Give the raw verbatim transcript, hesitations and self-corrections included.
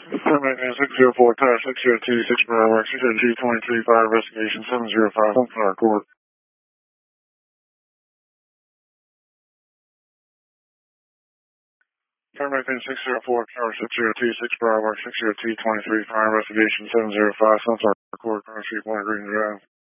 Terminating six zero four, car six zero two six Bravo, six zero two twenty-three, fire investigation seven zero five, Sunflower Court. Terminating six zero four, car six zero two six Bravo, six zero two twenty-three, fire investigation seven zero five, Sunflower Court, car three point Green Drive.